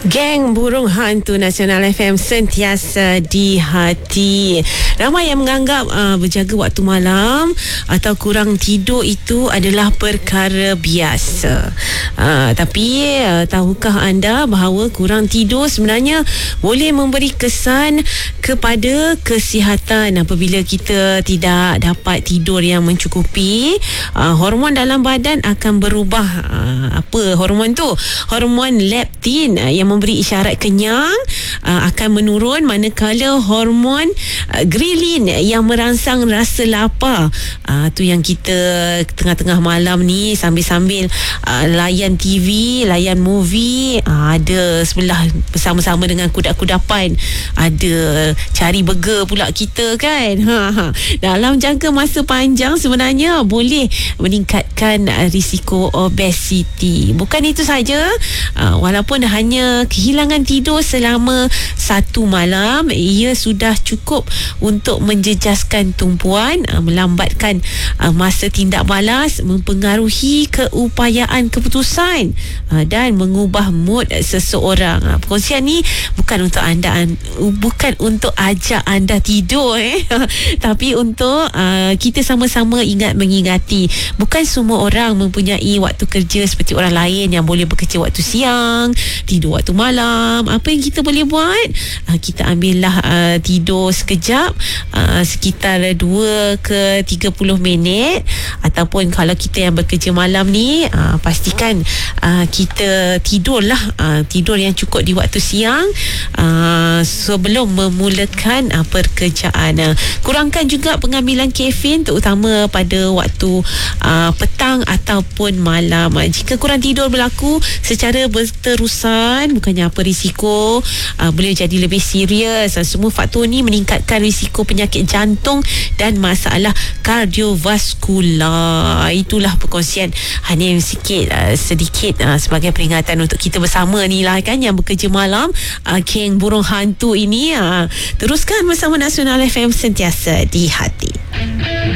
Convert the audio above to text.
Geng Burung Hantu Nasional FM sentiasa di hati. Ramai yang menganggap berjaga waktu malam atau kurang tidur itu adalah perkara biasa. Tapi tahukah anda bahawa kurang tidur sebenarnya boleh memberi kesan kepada kesihatan apabila kita tidak dapat tidur yang mencukupi. Hormon dalam badan akan berubah. Apa hormon tu? Hormon leptin yang memberi isyarat kenyang akan menurun, manakala hormon ghrelin yang merangsang rasa lapar tu yang kita tengah-tengah malam ni sambil-sambil layan TV, layan movie, ada sebelah bersama-sama dengan kuda-kudapan, ada cari burger pula kita kan. Dalam jangka masa panjang sebenarnya boleh meningkatkan risiko obesiti. Bukan itu saja, walaupun hanya kehilangan tidur selama satu malam, ia sudah cukup untuk menjejaskan tumpuan, melambatkan masa tindak balas, mempengaruhi keupayaan keputusan dan mengubah mood seseorang. Perkongsian ni bukan untuk anda, bukan untuk ajak anda tidur tapi untuk kita sama-sama mengingati bukan semua orang mempunyai waktu kerja seperti orang lain yang boleh bekerja waktu siang, tidur waktu malam. Apa yang kita boleh buat? Kita ambillah tidur sekejap, sekitar 2 ke 30 minit, ataupun kalau kita yang bekerja malam ni, pastikan kita tidurlah, tidur yang cukup di waktu siang sebelum memulakan pekerjaan. Kurangkan juga pengambilan kafein, terutama pada waktu petang ataupun malam. Jika kurang tidur berlaku secara berterusan, bukannya apa risiko boleh jadi lebih serius. Semua faktor ni meningkatkan risiko penyakit jantung dan masalah kardiovaskular. Itulah perkongsian hanya sedikit sebagai peringatan untuk kita bersama ni lah kan, yang bekerja malam, Geng Burung Hantu ini. Teruskan bersama Nasional FM sentiasa di hati.